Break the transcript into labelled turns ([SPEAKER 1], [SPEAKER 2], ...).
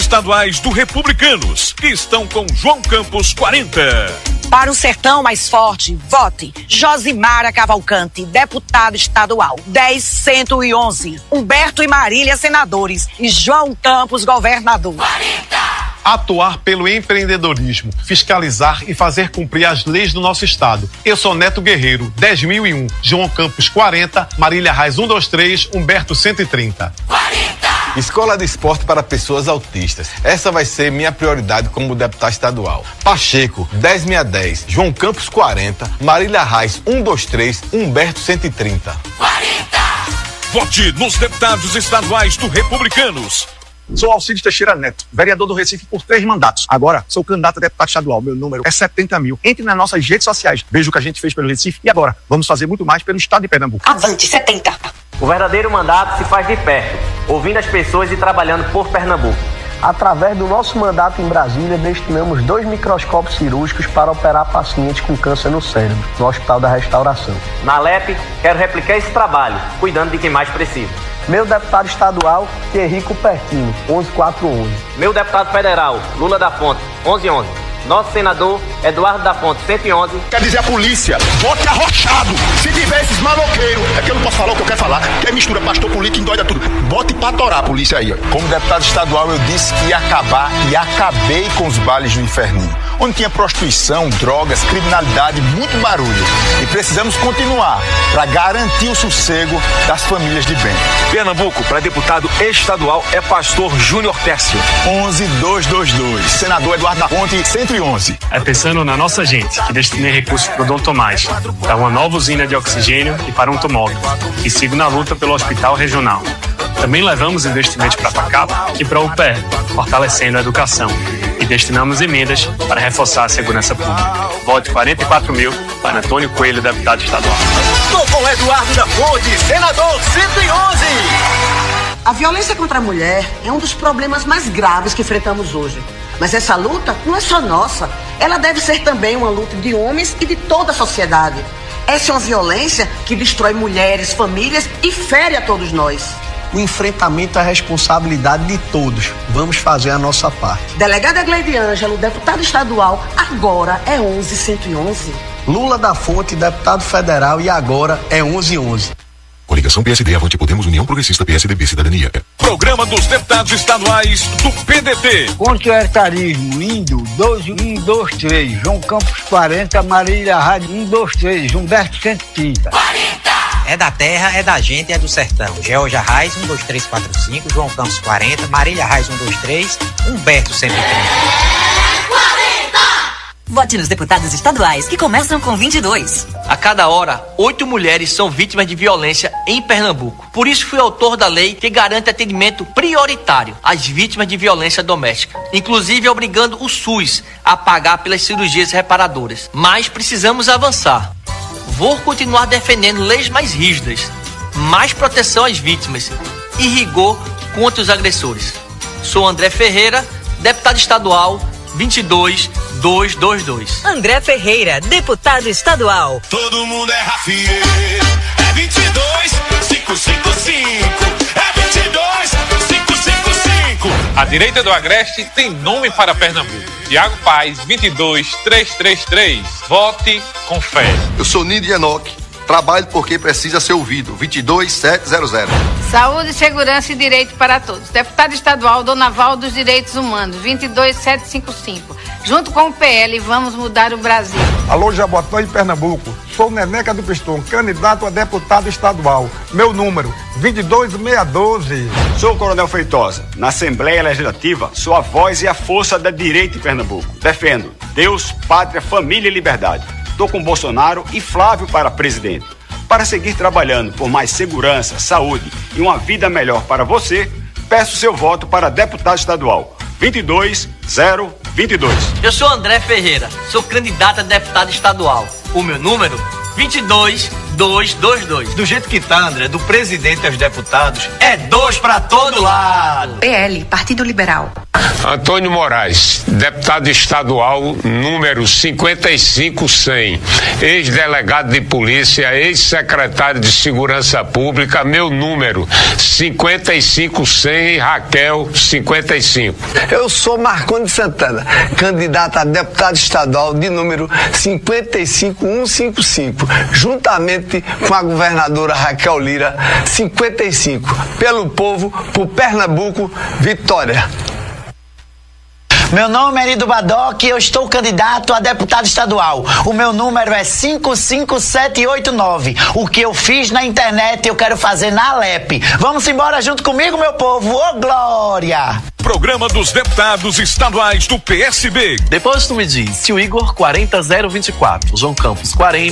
[SPEAKER 1] estaduais do Republicanos, que estão com João Campos 40.
[SPEAKER 2] Para o sertão mais forte, vote Josimara Cavalcante, deputado estadual, 10.111. Humberto e Marília, senadores, e João Campos, governador.
[SPEAKER 3] 40. Atuar pelo empreendedorismo, fiscalizar e fazer cumprir as leis do nosso estado. Eu sou Neto Guerreiro, 10.001. João Campos 40, Marília Reis 123, Humberto 130.
[SPEAKER 4] 40. Escola de esporte para pessoas autistas. Essa vai ser minha prioridade como deputado estadual. Pacheco, 10.010. João Campos 40, Marília Reis 123, Humberto 130.
[SPEAKER 1] 40. Vote nos deputados estaduais do Republicanos.
[SPEAKER 5] Sou Alcides Teixeira Neto, vereador do Recife por 3 mandatos. Agora, sou candidato a deputado estadual. Meu número é 70.000. Entre nas nossas redes sociais. Veja o que a gente fez pelo Recife e agora vamos fazer muito mais pelo estado de Pernambuco.
[SPEAKER 2] Avante 70.
[SPEAKER 6] O verdadeiro mandato se faz de perto, ouvindo as pessoas e trabalhando por Pernambuco.
[SPEAKER 7] Através do nosso mandato em Brasília, destinamos 2 microscópios cirúrgicos para operar pacientes com câncer no cérebro, no Hospital da Restauração.
[SPEAKER 6] Na LEP, quero replicar esse trabalho, cuidando de quem mais precisa.
[SPEAKER 7] Meu deputado estadual, Thierry Cupertino, 11411.
[SPEAKER 6] Meu deputado federal, Lula da Fonte, 1111. Nosso senador, Eduardo da Fonte, 111.
[SPEAKER 8] Quer dizer a polícia, vote arrochado. Se tiver esses maloqueiros, é que eu não posso falar o que eu quero falar, que é mistura pastor político, endoida tudo. Bote pra torar a polícia aí.
[SPEAKER 4] Como deputado estadual, eu disse que ia acabar e acabei com os bailes do inferninho, onde tinha prostituição, drogas, criminalidade, muito barulho. E precisamos continuar para garantir o sossego das famílias de bem.
[SPEAKER 9] Pernambuco, para deputado estadual, é pastor Júnior Tércio.
[SPEAKER 4] 11222. Senador Eduardo da Fonte, 111.
[SPEAKER 10] É pensando na nossa gente que destinei recursos para o Dom Tomás, para uma nova usina de oxigênio e para um tomógrafo, e sigo na luta pelo hospital regional. Também levamos investimentos para a FACAP e para o UPR, fortalecendo a educação. E destinamos emendas para reforçar a segurança pública. Vote 44.000 para Antônio Coelho, deputado estadual.
[SPEAKER 11] Estou com Eduardo da Fonte, senador 111.
[SPEAKER 12] A violência contra a mulher é um dos problemas mais graves que enfrentamos hoje. Mas essa luta não é só nossa. Ela deve ser também uma luta de homens e de toda a sociedade. Essa é uma violência que destrói mulheres, famílias e fere a todos nós.
[SPEAKER 7] O enfrentamento é a responsabilidade de todos. Vamos fazer a nossa parte.
[SPEAKER 12] Delegada Gleide Ângelo, deputado estadual, agora é 11.111.
[SPEAKER 7] Lula da Fonte, deputado federal, e agora é 11.11.
[SPEAKER 13] Coligação PSD, Avante, Podemos, União Progressista, PSDB, Cidadania.
[SPEAKER 1] Programa dos deputados estaduais do PDT.
[SPEAKER 14] Contra o etarismo, indo 123, João Campos 40, Marília Reis 123, Humberto 130.
[SPEAKER 15] 40. É da terra, é da gente, é do sertão. Georgia Reis 12345, João Campos 40, Marília Reis 123, Humberto 130.
[SPEAKER 16] Vote nos deputados estaduais que começam com 22.
[SPEAKER 17] A cada hora, 8 mulheres são vítimas de violência em Pernambuco. Por isso fui autor da lei que garante atendimento prioritário às vítimas de violência doméstica, inclusive obrigando o SUS a pagar pelas cirurgias reparadoras. Mas precisamos avançar. Vou continuar defendendo leis mais rígidas, mais proteção às vítimas e rigor contra os agressores. Sou André Ferreira, deputado estadual 22222.
[SPEAKER 16] André Ferreira, deputado estadual.
[SPEAKER 8] Todo mundo é rafieiro. É 22555. É 22555.
[SPEAKER 18] A direita do Agreste tem nome para Pernambuco. Tiago Paz, 22333. Vote com fé.
[SPEAKER 19] Eu sou Nido Enoque. Trabalho porque precisa ser ouvido. 22700.
[SPEAKER 20] Saúde, segurança e direito para todos. Deputado estadual Dona Val dos Direitos Humanos, 22755. Junto com o PL, vamos mudar o Brasil.
[SPEAKER 21] Alô, Jabotão e Pernambuco. Sou Neneca do Pistão, candidato a deputado estadual. Meu número, 22612.
[SPEAKER 22] Sou o Coronel Feitosa. Na Assembleia Legislativa, sou a voz e a força da direita em Pernambuco. Defendo Deus, pátria, família e liberdade. Estou com Bolsonaro e Flávio para presidente. Para seguir trabalhando por mais segurança, saúde e uma vida melhor para você, peço seu voto para deputado estadual 22022.
[SPEAKER 17] Eu sou André Ferreira, sou candidato a deputado estadual. O meu número 22222.
[SPEAKER 23] Do jeito que tá, André, do presidente aos deputados, é 2 para todo lado.
[SPEAKER 24] PL, Partido Liberal.
[SPEAKER 3] Antônio Moraes, deputado estadual número 55100, ex-delegado de polícia, ex-secretário de Segurança Pública, meu número 55100, Raquel 55.
[SPEAKER 5] Eu sou Marconi Santana, candidato a deputado estadual de número 55155, juntamente com a governadora Raquel Lira, 55. Pelo povo, por Pernambuco, vitória.
[SPEAKER 23] Meu nome é Erido Badoc e eu estou candidato a deputado estadual. O meu número é 55789. O que eu fiz na internet eu quero fazer na Alep. Vamos embora junto comigo, meu povo. Ô, glória!
[SPEAKER 1] Programa dos Deputados Estaduais do PSB.
[SPEAKER 24] Depois tu me diz, se o Igor 40024, João Campos 40,